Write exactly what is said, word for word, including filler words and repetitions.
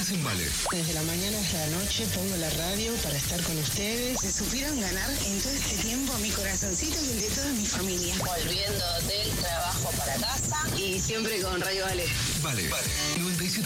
estás en Vale. Desde la mañana hasta la noche pongo la radio para estar con ustedes. Se supieron ganar en todo este tiempo mi corazoncito y el de toda mi familia. Volviendo del trabajo para casa y siempre con Radio Vale. Vale, vale. noventa y siete